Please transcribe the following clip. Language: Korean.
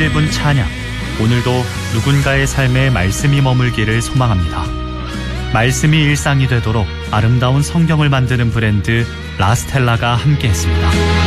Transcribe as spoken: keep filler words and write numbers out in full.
일 분 찬양. 오늘도 누군가의 삶에 말씀이 머물기를 소망합니다. 말씀이 일상이 되도록 아름다운 성경을 만드는 브랜드 라스텔라가 함께했습니다.